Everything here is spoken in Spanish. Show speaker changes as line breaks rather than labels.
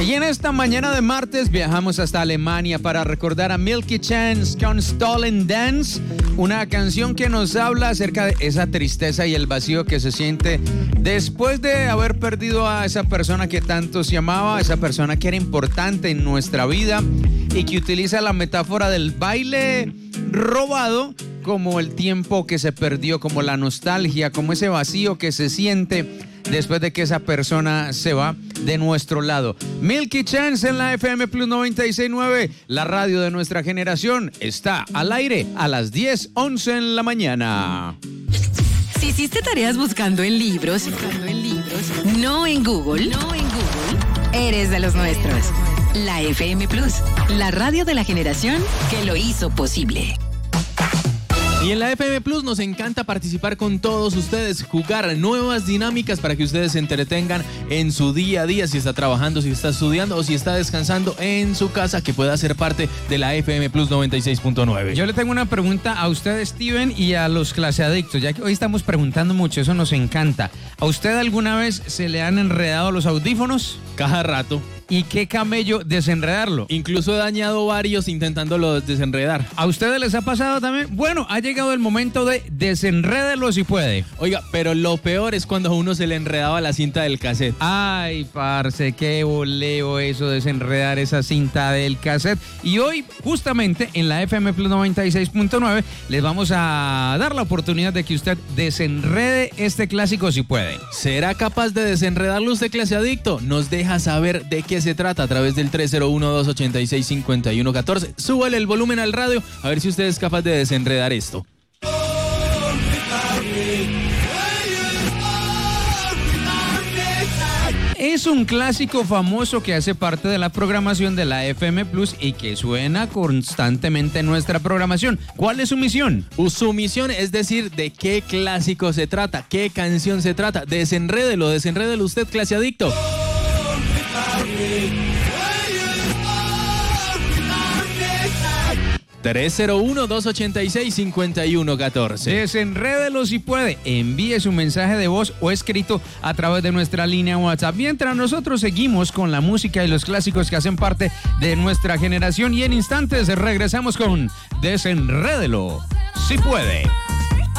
Y en esta mañana de martes viajamos hasta Alemania para recordar a Milky Chance con Stolen Dance, una canción que nos habla acerca de esa tristeza y el vacío que se siente después de haber perdido a esa persona que tanto se amaba, esa persona que era importante en nuestra vida y que utiliza la metáfora del baile robado como el tiempo que se perdió, como la nostalgia, como ese vacío que se siente después de que esa persona se va de nuestro lado. Milky Chance en la FM Plus 96.9, la radio de nuestra generación, está al aire a las 10:11 en la mañana.
Si hiciste tareas buscando en libros, no en Google, eres de los nuestros. La FM Plus, la radio de la generación que lo hizo posible.
Y en la FM Plus nos encanta participar con todos ustedes, jugar nuevas dinámicas para que ustedes se entretengan en su día a día, si está trabajando, si está estudiando o si está descansando en su casa, que pueda ser parte de la FM Plus 96.9.
Yo le tengo una pregunta a usted, Steven, y a los claseadictos, ya que hoy estamos preguntando mucho, eso nos encanta. ¿A usted alguna vez se le han enredado los audífonos?
Cada rato.
¿Y qué camello desenredarlo?
Incluso he dañado varios intentándolo desenredar.
¿A ustedes les ha pasado también? Bueno, ha llegado el momento de desenrédelo si puede.
Oiga, pero lo peor es cuando a uno se le enredaba la cinta del cassette.
Ay, parce, qué boleo eso, desenredar esa cinta del cassette. Y hoy, justamente, en la FM Plus 96.9, les vamos a dar la oportunidad de que usted desenrede este clásico si puede.
¿Será capaz de desenredarlo usted, claseadicto? Nos deja saber de qué se trata a través del 301-286-5114. Súbale el volumen al radio a ver si usted es capaz de desenredar esto.
Es un clásico famoso que hace parte de la programación de la FM Plus y que suena constantemente en nuestra programación. ¿Cuál es su misión?
Su misión es decir de qué clásico se trata, qué canción se trata. Desenrédelo usted, claseadicto. 301-286-5114.
Desenrédelo si puede. Envíe su mensaje de voz o escrito a través de nuestra línea WhatsApp. Mientras nosotros seguimos con la música y los clásicos que hacen parte de nuestra generación y en instantes regresamos con Desenrédelo si puede.